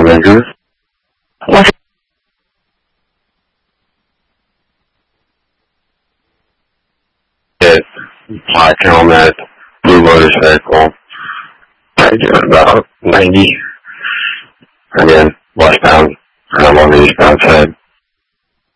Rangers. What's It, black helmet, blue motorcycle. I get about 90. Again, westbound, and I'm on the eastbound side.